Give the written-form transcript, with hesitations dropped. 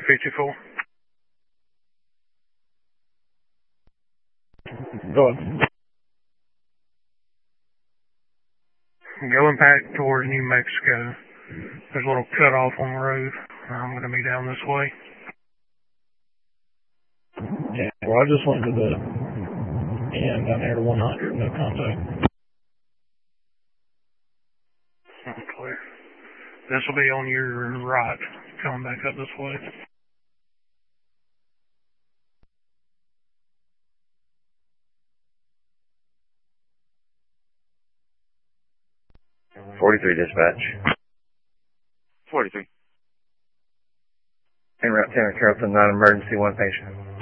54. Go ahead. Going back toward New Mexico. There's a little cutoff on the road. I'm going to be down this way. Yeah, well, I just went to the end down there to 100, no contact. Clear. This will be on your right, coming back up this way. Dispatch. 43. En route 10 Carrollton, non-emergency, one patient.